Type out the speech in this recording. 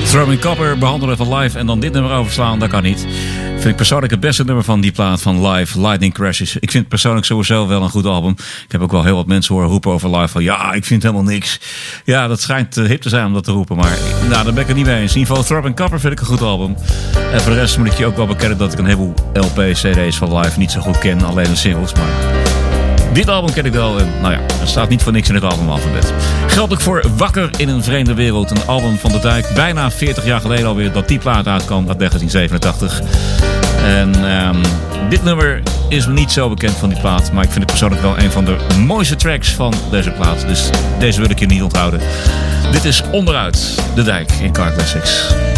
Throbbing Copper behandelen van live en dan dit nummer overslaan, dat kan niet. Vind ik persoonlijk het beste nummer van die plaat van live, Lightning Crashes. Ik vind persoonlijk sowieso wel een goed album. Ik heb ook wel heel wat mensen horen roepen over live van ja, ik vind helemaal niks. Ja, dat schijnt hip te zijn om dat te roepen, maar nou, daar ben ik het niet mee eens. In ieder geval Throbbing Copper vind ik een goed album. En voor de rest moet ik je ook wel bekennen dat ik een heleboel LP-CD's van live niet zo goed ken, alleen de singles, maar dit album ken ik wel en nou ja, er staat niet voor niks in het albumalfabet. Geldt ook voor Wakker in een vreemde wereld. Een album van de Dijk, bijna 40 jaar geleden alweer dat die plaat uitkwam, uit 1987. En dit nummer is me niet zo bekend van die plaat, maar ik vind het persoonlijk wel een van de mooiste tracks van deze plaat. Dus deze wil ik je niet onthouden. Dit is Onderuit, de Dijk in Car Classics.